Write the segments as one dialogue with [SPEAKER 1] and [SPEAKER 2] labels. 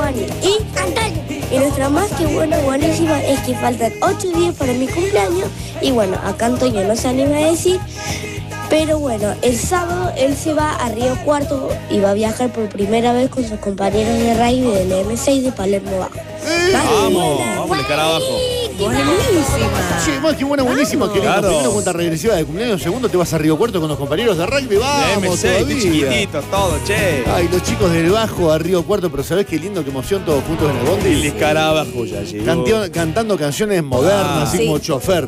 [SPEAKER 1] Juani y Antonio. Y nuestra más que buenísima es que faltan 8 días para mi cumpleaños. Y bueno, acá Antonio no se anima a decir. Pero bueno, el sábado él se va a Río Cuarto y va a viajar por primera vez con sus compañeros de rugby del M6 de Palermo Bajo.
[SPEAKER 2] Vamos, de cara abajo.
[SPEAKER 3] Buenísima.
[SPEAKER 4] Sí, más que buenísima.
[SPEAKER 2] Claro.
[SPEAKER 4] Primero cuenta regresiva de cumpleaños, segundo te vas a Río Cuarto con los compañeros de rugby. Vamos,
[SPEAKER 2] M6,
[SPEAKER 4] todavía.
[SPEAKER 2] chiquitito, todo, che.
[SPEAKER 4] Ay, los chicos del Bajo a Río Cuarto, pero ¿sabés qué lindo, qué emoción todos juntos en el bondi?
[SPEAKER 2] El escarabajo ya llegó.
[SPEAKER 4] Cantando canciones modernas, así como chofer.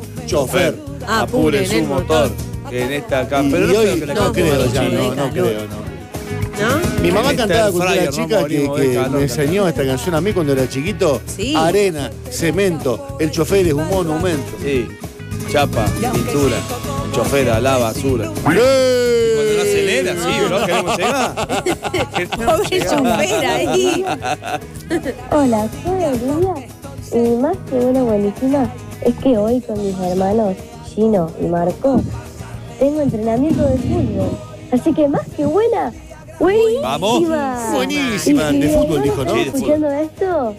[SPEAKER 2] Apure su motor. Que en esta acá.
[SPEAKER 4] Y
[SPEAKER 2] Pero
[SPEAKER 4] hoy
[SPEAKER 2] creo que la
[SPEAKER 4] no
[SPEAKER 2] cantó
[SPEAKER 4] creo
[SPEAKER 2] los
[SPEAKER 4] ya,
[SPEAKER 2] chicos.
[SPEAKER 4] no creo.
[SPEAKER 3] ¿No?
[SPEAKER 4] Mi mamá cantaba cuando era
[SPEAKER 2] Fryer,
[SPEAKER 4] chica
[SPEAKER 2] no
[SPEAKER 4] que
[SPEAKER 2] morimos de calor,
[SPEAKER 4] me enseñó esta canción a mí cuando era chiquito.
[SPEAKER 3] Sí.
[SPEAKER 4] Arena, cemento, el chofer es un monumento.
[SPEAKER 2] Sí. Chapa, pintura, chofer a la basura. Cuando no acelera, sí, bro, queremos llegar.
[SPEAKER 3] Pobre chofer ahí.
[SPEAKER 1] Hola, soy Olivia y más que buenísima es que hoy con mis hermanos Gino y Marco tengo entrenamiento de fútbol. Así que más que buenísima.
[SPEAKER 2] Vamos.
[SPEAKER 4] Buenísima,
[SPEAKER 1] Y si
[SPEAKER 4] de fútbol
[SPEAKER 1] están
[SPEAKER 4] dijo, ¿no?
[SPEAKER 1] escuchando esto,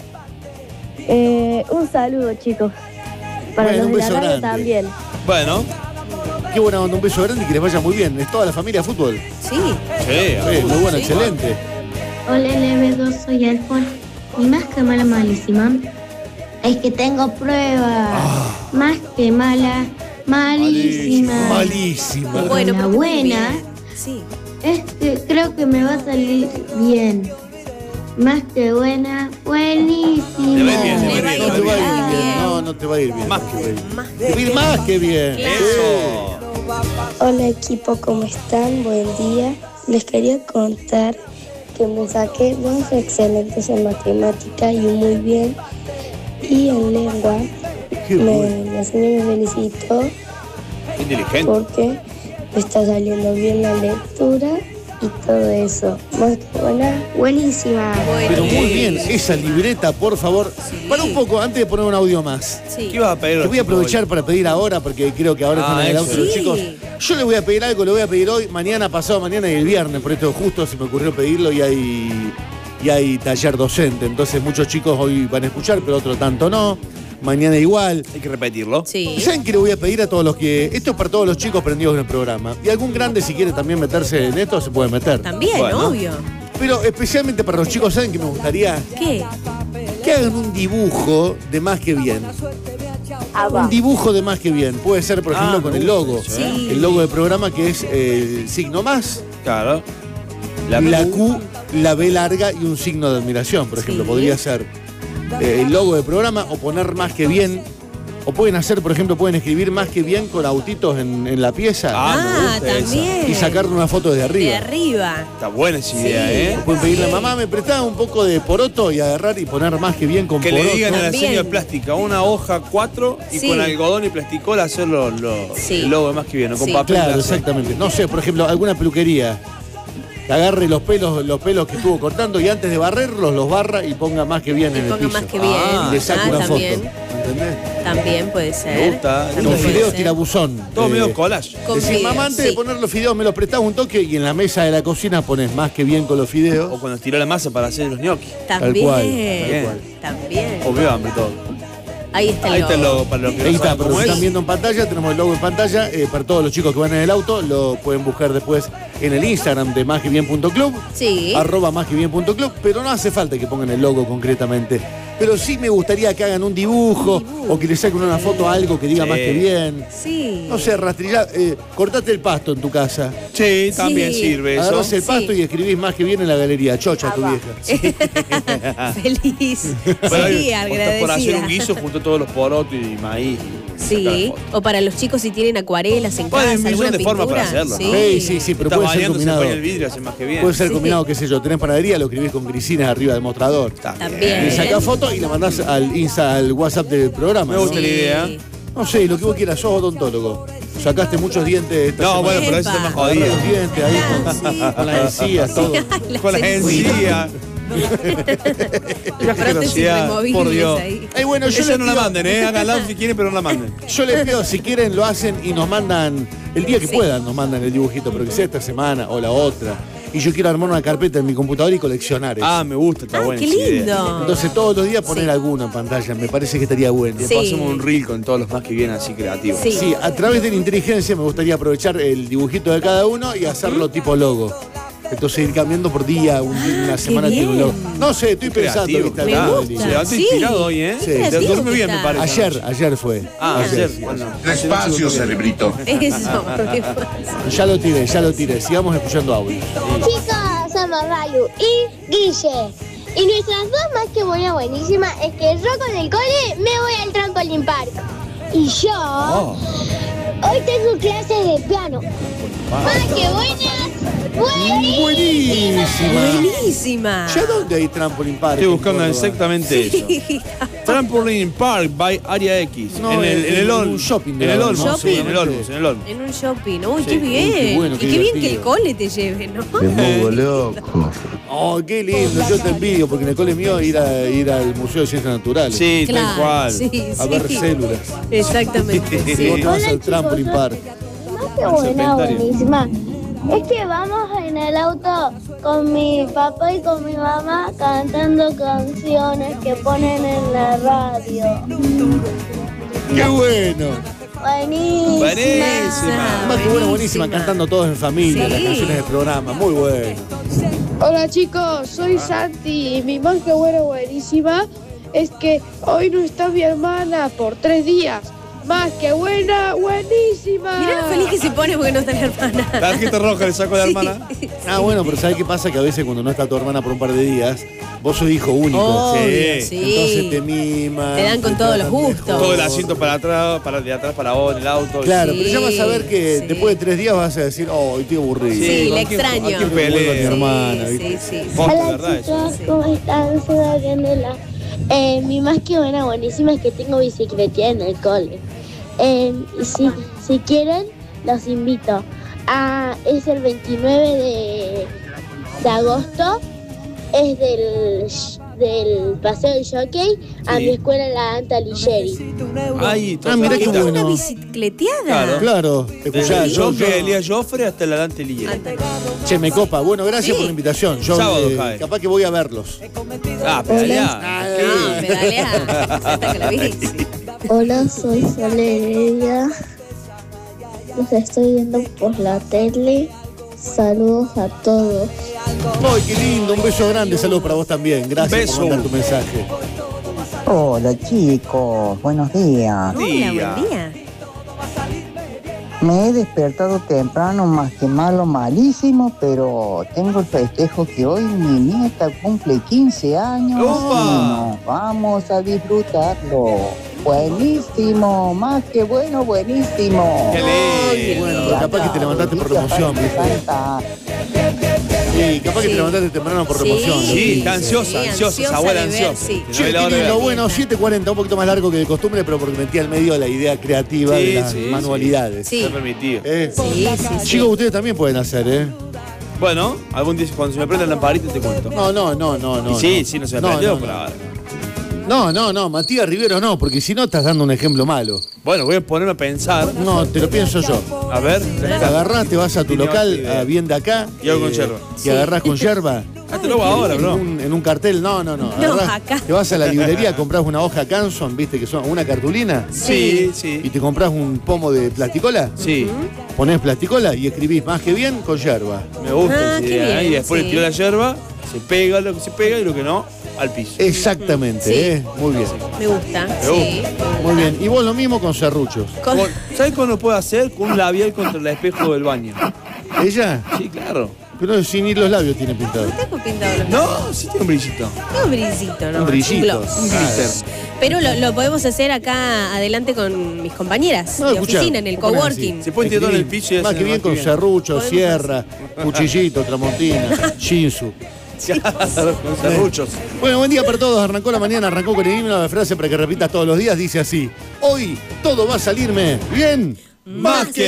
[SPEAKER 1] un saludo, chicos. Para
[SPEAKER 4] Bueno,
[SPEAKER 1] los
[SPEAKER 4] un
[SPEAKER 1] de la
[SPEAKER 4] beso
[SPEAKER 1] radio
[SPEAKER 4] grande.
[SPEAKER 1] también.
[SPEAKER 2] Bueno,
[SPEAKER 4] Qué buena onda, un beso grande y que les vaya muy bien. Es toda la familia de fútbol.
[SPEAKER 3] Sí.
[SPEAKER 2] sí,
[SPEAKER 4] Muy bueno,
[SPEAKER 3] Sí.
[SPEAKER 4] excelente.
[SPEAKER 5] Hola LB2, soy Alfon. Mi más que mala malísima es que tengo pruebas. Más que mala, malísima.
[SPEAKER 4] Malísima.
[SPEAKER 3] Bueno,
[SPEAKER 5] La
[SPEAKER 3] pero
[SPEAKER 5] buena
[SPEAKER 3] sí.
[SPEAKER 5] es que creo que me va a salir bien. Más que buena, buenísima.
[SPEAKER 2] Te va a ir bien, te va a ir bien.
[SPEAKER 4] No te va a ir
[SPEAKER 3] Ah,
[SPEAKER 4] bien.
[SPEAKER 3] bien.
[SPEAKER 4] No, no te va a ir bien.
[SPEAKER 2] Más que bien.
[SPEAKER 3] Más
[SPEAKER 4] Te va a ir más que bien.
[SPEAKER 2] Eso.
[SPEAKER 1] Hola equipo, ¿cómo están? Buen día. Les quería contar que me saqué 2 excelentes en matemática y un muy bien. Y en lengua,
[SPEAKER 4] Qué bueno.
[SPEAKER 1] la señora me felicitó
[SPEAKER 2] Qué inteligente.
[SPEAKER 1] porque me está saliendo bien la lectura y todo eso. Más que buena, buenísima.
[SPEAKER 4] Pero muy bien, esa libreta, por favor. Para un poco, antes de poner un audio más.
[SPEAKER 3] Sí.
[SPEAKER 2] ¿Qué ibas a pedir?
[SPEAKER 4] Te voy a aprovechar para pedir ahora, porque creo que ahora están en el auto
[SPEAKER 2] eso.
[SPEAKER 4] los
[SPEAKER 3] Sí.
[SPEAKER 4] chicos. Yo le voy a pedir algo, lo voy a pedir hoy, mañana, pasado mañana y el viernes. Por esto justo se me ocurrió pedirlo y hay taller docente. Entonces muchos chicos hoy van a escuchar, pero otros tanto no. Mañana igual.
[SPEAKER 2] Hay que repetirlo.
[SPEAKER 3] Sí.
[SPEAKER 4] ¿Y saben qué le voy a pedir a todos los que... Esto es para todos los chicos prendidos en el programa. Y algún grande, si quiere también meterse en esto, se puede meter.
[SPEAKER 3] También,
[SPEAKER 2] Bueno.
[SPEAKER 3] obvio.
[SPEAKER 4] Pero especialmente para los chicos, ¿saben qué me gustaría?
[SPEAKER 3] ¿Qué?
[SPEAKER 4] Que hagan un dibujo de Más que Bien. Un dibujo de Más que Bien. Puede ser, por ejemplo, con el logo.
[SPEAKER 3] Sí.
[SPEAKER 4] El logo del programa que es el signo más,
[SPEAKER 2] Claro.
[SPEAKER 4] la Q, la B larga y un signo de admiración, por ejemplo.
[SPEAKER 3] Sí.
[SPEAKER 4] Podría ser el logo del programa o poner Más que Bien. O pueden hacer, por ejemplo, pueden escribir Más que Bien con autitos en la pieza
[SPEAKER 2] me gusta esa.
[SPEAKER 3] también.
[SPEAKER 4] y sacarle una foto desde
[SPEAKER 3] De
[SPEAKER 4] arriba.
[SPEAKER 3] arriba.
[SPEAKER 2] Está buena esa idea,
[SPEAKER 3] Sí.
[SPEAKER 2] ¿eh?
[SPEAKER 4] Pueden pedirle a mamá, me prestaba un poco de poroto y agarrar y poner Más que Bien con
[SPEAKER 2] Que
[SPEAKER 4] poroto.
[SPEAKER 2] le digan a la
[SPEAKER 3] También.
[SPEAKER 2] señora plástica una hoja 4 y
[SPEAKER 3] Sí.
[SPEAKER 2] con algodón y plasticol hacer
[SPEAKER 3] Sí.
[SPEAKER 2] el logo de Más que Bien, ¿no? Con
[SPEAKER 3] Sí.
[SPEAKER 2] papel.
[SPEAKER 4] Claro,
[SPEAKER 2] láser.
[SPEAKER 4] exactamente. No sé, por ejemplo, alguna peluquería que agarre los pelos que estuvo cortando y antes de barrerlos los barra y ponga Más que Bien
[SPEAKER 3] Y
[SPEAKER 4] en el
[SPEAKER 3] ponga
[SPEAKER 4] piso.
[SPEAKER 3] Más que Bien.
[SPEAKER 4] Y le saca una
[SPEAKER 3] también.
[SPEAKER 4] foto. ¿Entendés?
[SPEAKER 3] También puede ser.
[SPEAKER 2] Me gusta.
[SPEAKER 3] También
[SPEAKER 4] Los
[SPEAKER 3] puede
[SPEAKER 4] fideos
[SPEAKER 3] ser.
[SPEAKER 4] tirabuzón.
[SPEAKER 2] Todo medio collage.
[SPEAKER 3] Con
[SPEAKER 4] Decís,
[SPEAKER 3] fideos,
[SPEAKER 4] mamá, antes
[SPEAKER 3] sí.
[SPEAKER 4] de poner los fideos me los prestás un toque y en la mesa de la cocina pones Más que Bien con los fideos.
[SPEAKER 2] O cuando estiró la masa para hacer los gnocchi.
[SPEAKER 3] También.
[SPEAKER 4] cual,
[SPEAKER 2] tal cual.
[SPEAKER 3] También.
[SPEAKER 2] Obvio hambre todo.
[SPEAKER 3] Ahí está el
[SPEAKER 2] Ahí está el
[SPEAKER 3] logo.
[SPEAKER 2] logo para los que
[SPEAKER 4] Ahí
[SPEAKER 2] no
[SPEAKER 4] está,
[SPEAKER 2] saben
[SPEAKER 4] pero
[SPEAKER 2] cómo
[SPEAKER 4] lo están
[SPEAKER 2] es.
[SPEAKER 4] viendo en pantalla, tenemos el logo en pantalla. Para todos los chicos que van en el auto, lo pueden buscar después en el Instagram de másquebien.club.
[SPEAKER 3] Sí.
[SPEAKER 4] @másquebien.club, pero no hace falta que pongan el logo concretamente. Pero sí me gustaría que hagan un dibujo o que le saquen una foto a algo que diga
[SPEAKER 2] Sí.
[SPEAKER 4] Más que Bien.
[SPEAKER 3] Sí.
[SPEAKER 4] No sé, rastrillar, cortate el pasto en tu casa.
[SPEAKER 2] Sí, también
[SPEAKER 3] Sí.
[SPEAKER 2] sirve eso.
[SPEAKER 4] Agarrás el pasto
[SPEAKER 3] Sí.
[SPEAKER 4] y escribís Más que Bien en la galería. Chocha tu vieja.
[SPEAKER 3] Feliz.
[SPEAKER 2] Pero
[SPEAKER 3] Sí,
[SPEAKER 2] por hacer un
[SPEAKER 3] agradecida.
[SPEAKER 2] guiso junto todos los porotos y maíz. y sacar
[SPEAKER 3] Sí.
[SPEAKER 2] foto.
[SPEAKER 3] O para los chicos si tienen acuarelas en
[SPEAKER 2] Bueno, hay
[SPEAKER 3] casa,
[SPEAKER 2] un millón
[SPEAKER 3] alguna
[SPEAKER 2] de formas
[SPEAKER 3] pintura.
[SPEAKER 2] para hacerlo, ¿no?
[SPEAKER 4] Sí, pero
[SPEAKER 2] Está
[SPEAKER 4] puede ser
[SPEAKER 2] bañando, se
[SPEAKER 4] combinado.
[SPEAKER 2] pone el vidrio, hace Más que Bien.
[SPEAKER 4] Puede ser
[SPEAKER 3] Sí.
[SPEAKER 4] combinado, qué sé yo, tenés panadería, lo escribís con grisinas arriba del mostrador.
[SPEAKER 3] También.
[SPEAKER 4] Le sacás foto y la mandás al WhatsApp del programa.
[SPEAKER 2] Me gusta
[SPEAKER 4] ¿no?
[SPEAKER 2] la idea.
[SPEAKER 4] No sé, lo que vos quieras, sos odontólogo. Sacaste muchos dientes esta
[SPEAKER 2] No,
[SPEAKER 4] semana.
[SPEAKER 2] bueno, pero eso está más
[SPEAKER 3] Epa.
[SPEAKER 4] Agarrás
[SPEAKER 2] jodido.
[SPEAKER 4] los dientes ahí con las encías, todo.
[SPEAKER 2] Con las encías.
[SPEAKER 3] Las prótesis removibles
[SPEAKER 2] por Dios.
[SPEAKER 3] ahí.
[SPEAKER 4] Ay, bueno, yo
[SPEAKER 2] Esa
[SPEAKER 4] les
[SPEAKER 2] no la
[SPEAKER 4] pido-
[SPEAKER 2] manden, háganla si quieren, pero no la manden.
[SPEAKER 4] Yo les pido, si quieren, lo hacen y nos mandan, el día que
[SPEAKER 3] Sí.
[SPEAKER 4] puedan, nos mandan el dibujito, pero que sea esta semana o la otra. y yo quiero armar una carpeta en mi computadora y coleccionar eso.
[SPEAKER 2] Ah, me gusta, está buena
[SPEAKER 3] qué
[SPEAKER 2] esa idea.
[SPEAKER 3] lindo.
[SPEAKER 4] Entonces todos los días poner alguno en pantalla, me parece que estaría bueno.
[SPEAKER 2] Y
[SPEAKER 3] Sí.
[SPEAKER 2] pasemos un reel con todos los más que vienen así creativos.
[SPEAKER 3] Sí.
[SPEAKER 4] Sí, a través de la inteligencia me gustaría aprovechar el dibujito de cada uno y hacerlo tipo logo. Entonces ir cambiando por día, una semana tiene un logo.
[SPEAKER 3] bien.
[SPEAKER 4] No sé, estoy pensando,
[SPEAKER 2] Creativo.
[SPEAKER 4] ¿viste?
[SPEAKER 3] Me
[SPEAKER 4] Algo
[SPEAKER 3] gusta.
[SPEAKER 2] Se levantó
[SPEAKER 3] Sí.
[SPEAKER 2] inspirado hoy, ¿eh?
[SPEAKER 4] Sí.
[SPEAKER 2] Te
[SPEAKER 3] Creativo
[SPEAKER 2] duerme bien,
[SPEAKER 3] que
[SPEAKER 2] me parece.
[SPEAKER 4] Ayer fue.
[SPEAKER 2] Ayer.
[SPEAKER 4] sí.
[SPEAKER 2] Bueno,
[SPEAKER 6] Despacio, cerebrito.
[SPEAKER 3] Eso, porque pasa.
[SPEAKER 4] Ya lo tiré. Sigamos escuchando audio.
[SPEAKER 5] Chicos, somos Balu y Guille. Y nuestras dos más que buenísimas es que yo con el cole me voy al Trampoline Park. Y yo hoy tengo clases de piano. Más que buenísimas.
[SPEAKER 3] Buenísima.
[SPEAKER 4] ¿Ya dónde hay Trampoline Park?
[SPEAKER 2] estoy
[SPEAKER 4] en
[SPEAKER 2] buscando
[SPEAKER 4] Córdoba?
[SPEAKER 2] exactamente eso. Trampoline Park by Área X.
[SPEAKER 4] No,
[SPEAKER 2] en el
[SPEAKER 4] en
[SPEAKER 2] Olmo.
[SPEAKER 4] un shopping de
[SPEAKER 2] En el
[SPEAKER 4] la-
[SPEAKER 2] Olmo,
[SPEAKER 3] Shopping.
[SPEAKER 2] en el Olmo, en el Olmo.
[SPEAKER 3] En un shopping. Uy,
[SPEAKER 2] Sí.
[SPEAKER 3] qué bien.
[SPEAKER 4] qué bueno, qué
[SPEAKER 3] y qué bien que el
[SPEAKER 4] divertido.
[SPEAKER 3] cole te lleve, ¿no?
[SPEAKER 6] Me pongo loco.
[SPEAKER 4] Oh, qué lindo. Yo te envidio porque en el cole mío ir al Museo de Ciencias Naturales.
[SPEAKER 2] Sí, tal
[SPEAKER 3] Claro,
[SPEAKER 2] cual.
[SPEAKER 3] sí,
[SPEAKER 4] A ver
[SPEAKER 3] sí.
[SPEAKER 4] células.
[SPEAKER 3] Exactamente.
[SPEAKER 4] Y
[SPEAKER 3] Sí.
[SPEAKER 4] vos te vas
[SPEAKER 5] Hola,
[SPEAKER 4] al Trampoline
[SPEAKER 5] chicos.
[SPEAKER 4] Park.
[SPEAKER 5] Más que buenísima. Es que vamos en el auto con mi papá y con mi mamá cantando canciones que ponen en la radio.
[SPEAKER 4] ¡Qué bueno!
[SPEAKER 5] Buenísima.
[SPEAKER 2] Buenísima.
[SPEAKER 4] Más que bueno, buenísima, cantando todos en familia,
[SPEAKER 3] Sí.
[SPEAKER 4] las canciones del programa. Muy bueno.
[SPEAKER 7] Hola chicos, soy Santi y mi más que buenísima es que hoy no está mi hermana por 3 días. Más que buenísima.
[SPEAKER 3] Mirá lo feliz que se pone porque no está la hermana.
[SPEAKER 2] Tarjeta roja le saco a la hermana.
[SPEAKER 4] Ah, bueno, pero ¿sabes qué pasa? Que a veces cuando no está tu hermana por un par de días, vos sos hijo único.
[SPEAKER 3] Obvio,
[SPEAKER 2] Sí.
[SPEAKER 3] sí.
[SPEAKER 4] Entonces te miman.
[SPEAKER 3] Te dan con todos los gustos.
[SPEAKER 2] Todo el asiento para atrás, de atrás para vos, en el auto.
[SPEAKER 4] Claro,
[SPEAKER 3] Sí,
[SPEAKER 4] pero ya vas a ver que
[SPEAKER 3] sí.
[SPEAKER 4] después de 3 días vas a decir, oh, estoy aburrido.
[SPEAKER 3] Sí,
[SPEAKER 2] ¿con
[SPEAKER 3] la
[SPEAKER 2] quién-
[SPEAKER 3] extraño.
[SPEAKER 2] ¿A quién
[SPEAKER 4] Vuelvo a mi
[SPEAKER 2] pelea?
[SPEAKER 4] hermana,
[SPEAKER 3] Sí,
[SPEAKER 4] ¿viste?
[SPEAKER 3] sí, sí.
[SPEAKER 2] Posta,
[SPEAKER 5] Hola
[SPEAKER 2] ¿verdad?
[SPEAKER 5] chicos,
[SPEAKER 2] Eso, sí.
[SPEAKER 5] ¿cómo están? Soy Arianela. Mi más que buenísima es que tengo bicicleta en el cole. Y si quieren, los invito. Es el 29 de agosto. Es del Paseo del Jockey a
[SPEAKER 2] Sí.
[SPEAKER 5] mi escuela en la Anta Ligieri.
[SPEAKER 2] Ay,
[SPEAKER 4] Ah, mirá qué
[SPEAKER 3] ¿Es
[SPEAKER 4] bueno.
[SPEAKER 3] una bicicleteada?
[SPEAKER 2] Claro.
[SPEAKER 4] Claro, escuchá,
[SPEAKER 2] Desde
[SPEAKER 4] yo,
[SPEAKER 2] Joffre, Elías Joffre hasta el Dante Ligieri.
[SPEAKER 4] che, me copa. Bueno, gracias
[SPEAKER 3] Sí.
[SPEAKER 4] por la invitación. Yo
[SPEAKER 2] Sábado cae.
[SPEAKER 4] capaz que voy a verlos.
[SPEAKER 2] Ah, pedaleá.
[SPEAKER 3] Ah, pedalea. Hasta que la bici.
[SPEAKER 5] Hola, soy Soleria. Los estoy viendo por la tele. Saludos a todos.
[SPEAKER 4] Ay, qué lindo. Un beso grande. Saludos para vos también. Gracias
[SPEAKER 2] Beso.
[SPEAKER 4] por mandar tu mensaje.
[SPEAKER 8] Hola chicos, buenos días.
[SPEAKER 3] Hola,
[SPEAKER 2] Día.
[SPEAKER 3] buen día.
[SPEAKER 8] Me he despertado temprano, más que malo, malísimo, pero tengo el festejo que hoy mi nieta cumple 15 años
[SPEAKER 2] ¡Opa!
[SPEAKER 8] y nos vamos a disfrutarlo. Buenísimo, más que bueno, buenísimo.
[SPEAKER 2] Qué lindo.
[SPEAKER 4] Bueno, pero capaz que te levantaste por emoción, ¿viste? Sí, capaz que te levantaste temprano por
[SPEAKER 3] Sí.
[SPEAKER 4] emoción.
[SPEAKER 2] Sí, está ansiosa, esa abuela
[SPEAKER 3] de ver,
[SPEAKER 2] ansiosa.
[SPEAKER 3] sí.
[SPEAKER 2] Que no
[SPEAKER 4] Che,
[SPEAKER 2] ve la
[SPEAKER 4] qué
[SPEAKER 2] hora de
[SPEAKER 4] lindo.
[SPEAKER 2] ver.
[SPEAKER 4] Bueno, 7:40, un poquito más largo que de costumbre, pero porque metí al medio la idea creativa
[SPEAKER 2] Sí,
[SPEAKER 4] de las
[SPEAKER 2] sí,
[SPEAKER 4] manualidades.
[SPEAKER 3] Sí.
[SPEAKER 2] Está permitido.
[SPEAKER 3] Sí, sí, sí.
[SPEAKER 4] Chicos, ustedes también pueden hacer, ¿eh?
[SPEAKER 2] Bueno, algún día cuando se me prenda la lamparita te cuento.
[SPEAKER 4] No.
[SPEAKER 2] Y sí, sí, no se me prendió por ahora.
[SPEAKER 4] No, Matías Rivero no, porque si no estás dando un ejemplo malo.
[SPEAKER 2] Bueno, voy a ponerme a pensar.
[SPEAKER 4] No, te lo pienso yo.
[SPEAKER 2] A ver.
[SPEAKER 4] Te agarrás, te vas a tu
[SPEAKER 2] Tiene
[SPEAKER 4] local,
[SPEAKER 2] otra idea.
[SPEAKER 4] a bien de acá.
[SPEAKER 2] Y hago con yerba.
[SPEAKER 4] Y agarrás con yerba.
[SPEAKER 2] Hazte lo ahora, bro.
[SPEAKER 4] En un cartel, no. Agarrás,
[SPEAKER 3] acá.
[SPEAKER 4] Te vas a la librería, compras una hoja Canson, viste que son una cartulina.
[SPEAKER 2] Sí,
[SPEAKER 4] Y
[SPEAKER 2] sí.
[SPEAKER 4] te compras un pomo de plasticola.
[SPEAKER 2] Sí,
[SPEAKER 4] Ponés plasticola y escribís más que bien con yerba.
[SPEAKER 2] me gusta
[SPEAKER 3] Ah,
[SPEAKER 2] esa
[SPEAKER 3] qué
[SPEAKER 2] idea, ¿eh?
[SPEAKER 3] bien,
[SPEAKER 2] Y después
[SPEAKER 3] sí.
[SPEAKER 2] le tiro la yerba, se pega lo que se pega y lo que no, al piso.
[SPEAKER 4] Exactamente,
[SPEAKER 3] Sí.
[SPEAKER 4] Muy bien.
[SPEAKER 3] Me gusta.
[SPEAKER 2] Me
[SPEAKER 3] Sí.
[SPEAKER 4] Muy bien. Y vos lo mismo con serruchos.
[SPEAKER 3] Con-
[SPEAKER 2] ¿Sabes cómo lo puedo hacer? Con un labial contra el espejo del baño.
[SPEAKER 4] ¿Ella?
[SPEAKER 2] Sí, claro.
[SPEAKER 4] Pero sin ir los labios tiene pintado.
[SPEAKER 3] Tengo pintado los
[SPEAKER 2] No, sí tiene un brillito.
[SPEAKER 3] Tengo un brillito, ¿no?
[SPEAKER 4] Un brillito.
[SPEAKER 3] gloss.
[SPEAKER 2] Un glitter.
[SPEAKER 3] Pero lo podemos hacer acá adelante con mis compañeras
[SPEAKER 4] No,
[SPEAKER 3] de
[SPEAKER 4] escuchá,
[SPEAKER 3] oficina, en el
[SPEAKER 4] vos ponés
[SPEAKER 3] coworking.
[SPEAKER 4] así.
[SPEAKER 2] Se puede tirar en el piso y
[SPEAKER 4] Más
[SPEAKER 2] hacen
[SPEAKER 4] que bien
[SPEAKER 2] más
[SPEAKER 4] con
[SPEAKER 2] que bien.
[SPEAKER 4] serrucho,
[SPEAKER 3] Podemos
[SPEAKER 4] sierra, cuchillito, tramontina, shinsu.
[SPEAKER 2] Claro, con serruchos.
[SPEAKER 4] Bueno, buen día para todos. Arrancó la mañana, arrancó con el himno. La frase para que repitas todos los días dice así: hoy todo va a salirme bien.
[SPEAKER 2] Más que